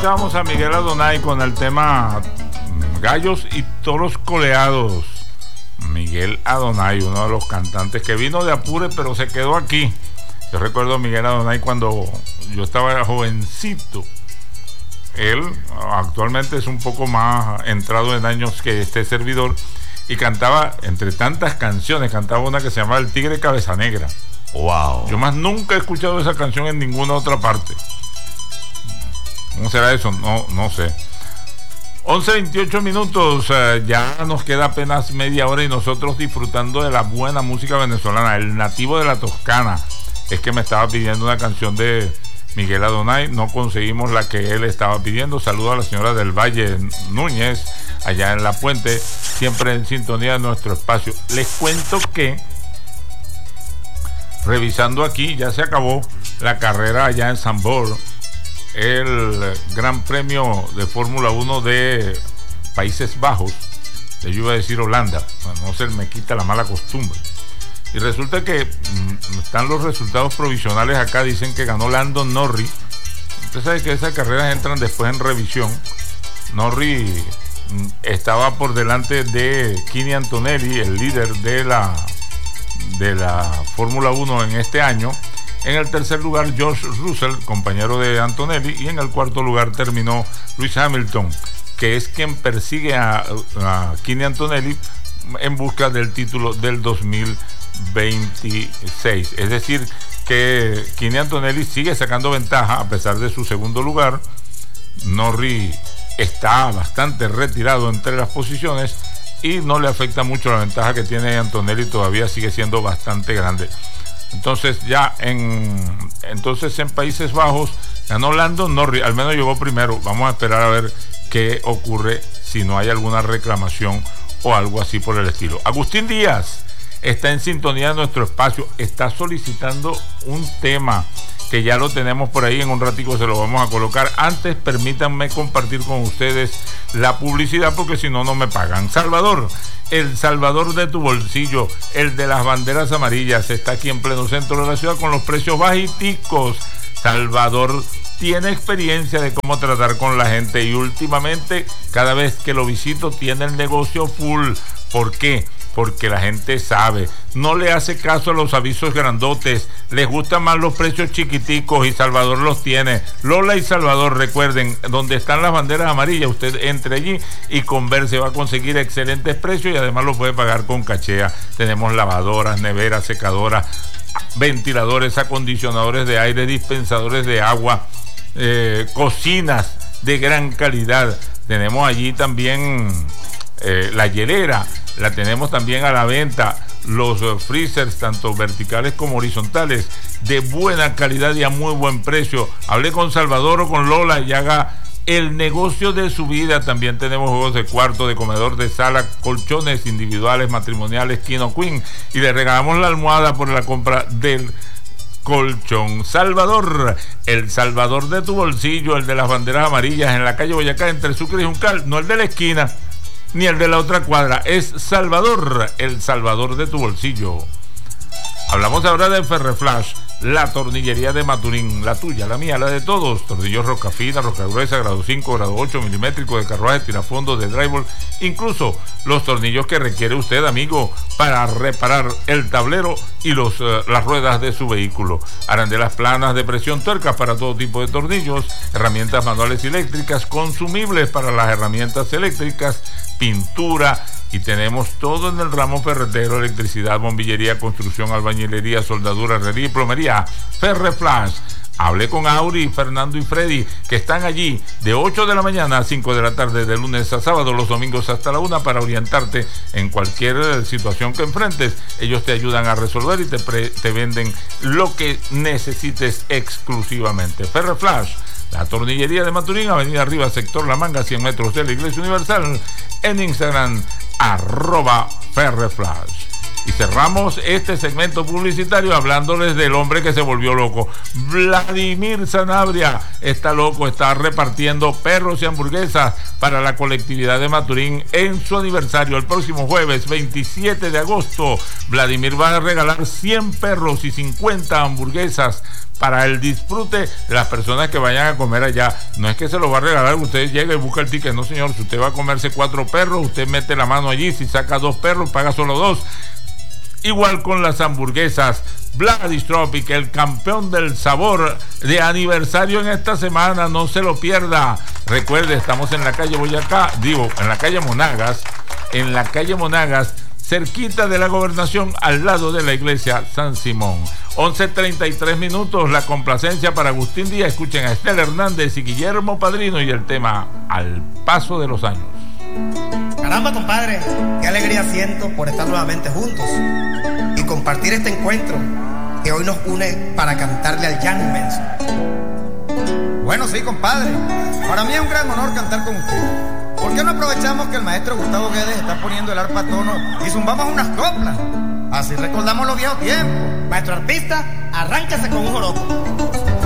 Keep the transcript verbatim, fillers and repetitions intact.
escuchábamos a Miguel Adonai con el tema Gallos y Toros Coleados. Miguel Adonai, uno de los cantantes que vino de Apure pero se quedó aquí. Yo recuerdo a Miguel Adonai cuando yo estaba jovencito. Él actualmente es un poco más entrado en años que este servidor y cantaba, entre tantas canciones, cantaba una que se llamaba El Tigre Cabeza Negra. Wow. Yo más nunca he escuchado esa canción en ninguna otra parte. ¿Cómo será eso? No, no sé. once veintiocho minutos, eh, ya nos queda apenas media hora y nosotros disfrutando de la buena música venezolana. El nativo de la Toscana es que me estaba pidiendo una canción de Miguel Adonai. No conseguimos la que él estaba pidiendo. Saludo a la señora del Valle Núñez, allá en La Puente, siempre en sintonía de nuestro espacio. Les cuento que, revisando aquí, ya se acabó la carrera allá en Zandvoort, el Gran Premio de Fórmula uno de Países Bajos. Yo iba a decir Holanda, bueno, no se me quita la mala costumbre. Y resulta que mmm, están los resultados provisionales acá. Dicen que ganó Lando Norris. Usted sabe que esas carreras entran después en revisión. Norris mmm, estaba por delante de Kimi Antonelli, el líder de la de la Fórmula uno en este año. En el tercer lugar, George Russell, compañero de Antonelli, y en el cuarto lugar terminó Lewis Hamilton, que es quien persigue a, a Kimi Antonelli en busca del título del dos mil veintiséis. Es decir, que Kimi Antonelli sigue sacando ventaja a pesar de su segundo lugar. Norris está bastante retirado entre las posiciones y no le afecta mucho la ventaja que tiene Antonelli, todavía sigue siendo bastante grande. Entonces ya en entonces en Países Bajos ganó Lando Norris, al menos llegó primero. Vamos a esperar a ver qué ocurre, si no hay alguna reclamación o algo así por el estilo. Agustín Díaz está en sintonía de nuestro espacio, está solicitando un tema que ya lo tenemos por ahí, en un ratico se lo vamos a colocar. Antes permítanme compartir con ustedes la publicidad, porque si no, no me pagan. Salvador, el Salvador de tu bolsillo, el de las banderas amarillas, está aquí en pleno centro de la ciudad con los precios bajiticos. Salvador tiene experiencia de cómo tratar con la gente y últimamente, cada vez que lo visito, tiene el negocio full. ¿Por qué? Porque la gente sabe, no le hace caso a los avisos grandotes, les gustan más los precios chiquiticos y Salvador los tiene. Lola y Salvador, recuerden, donde están las banderas amarillas, usted entre allí y converse, va a conseguir excelentes precios y además lo puede pagar con cachea. Tenemos lavadoras, neveras, secadoras, ventiladores, acondicionadores de aire, dispensadores de agua, eh, cocinas de gran calidad. Tenemos allí también eh, la hielera. La tenemos también a la venta, los uh, freezers, tanto verticales como horizontales, de buena calidad y a muy buen precio. Hablé con Salvador o con Lola y haga el negocio de su vida. También tenemos juegos de cuarto, de comedor, de sala, colchones individuales, matrimoniales, king o queen. Y le regalamos la almohada por la compra del colchón. Salvador, el Salvador de tu bolsillo, el de las banderas amarillas, en la calle Boyacá, entre Sucre y Juncal, no el de la esquina ni el de la otra cuadra, es Salvador, el Salvador de tu bolsillo. Hablamos ahora de Ferreflash, la tornillería de Maturín, la tuya, la mía, la de todos. Tornillos roca fina, roca gruesa, grado cinco, grado ocho, milimétrico, de carruaje, tirafondo, de drywall, incluso los tornillos que requiere usted, amigo, para reparar el tablero y los, uh, las ruedas de su vehículo. Arandelas planas de presión, tuercas para todo tipo de tornillos, herramientas manuales y eléctricas, consumibles para las herramientas eléctricas, pintura, y tenemos todo en el ramo ferretero: electricidad, bombillería, construcción, albañilería, soldadura, herrería y plomería. Ferreflash. Hablé con Auri, Fernando y Freddy, que están allí de ocho de la mañana a cinco de la tarde, de lunes a sábado, los domingos hasta la una, para orientarte en cualquier situación que enfrentes. Ellos te ayudan a resolver y te, pre, te venden lo que necesites exclusivamente. Ferreflash, la tornillería de Maturín, avenida Arriba, sector La Manga, cien metros de la Iglesia Universal. En Instagram, arroba Ferreflash. Y cerramos este segmento publicitario hablándoles del hombre que se volvió loco. Vladimir Sanabria está loco, está repartiendo perros y hamburguesas para la colectividad de Maturín en su aniversario. El próximo jueves veintisiete de agosto, Vladimir va a regalar cien perros y cincuenta hamburguesas para el disfrute de las personas que vayan a comer allá. No es que se lo va a regalar, usted llega y busca el ticket, no señor. Si usted va a comerse cuatro perros, usted mete la mano allí, si saca dos perros, paga solo dos. Igual con las hamburguesas. Vladis Tropic, el campeón del sabor, de aniversario en esta semana, no se lo pierda. Recuerde, estamos en la calle Boyacá, digo, en la calle Monagas, en la calle Monagas, cerquita de la Gobernación, al lado de la iglesia San Simón. once treinta y tres minutos, la complacencia para Agustín Díaz. Escuchen a Estela Hernández y Guillermo Padrino y el tema Al paso de los años. Caramba, compadre, qué alegría siento por estar nuevamente juntos y compartir este encuentro que hoy nos une para cantarle al llano inmenso. Bueno, sí, compadre, para mí es un gran honor cantar con usted. ¿Por qué no aprovechamos que el maestro Gustavo Guedes está poniendo el arpa a tono y zumbamos unas coplas? Así recordamos los viejos tiempos. Maestro arpista, arráncase con un joropo.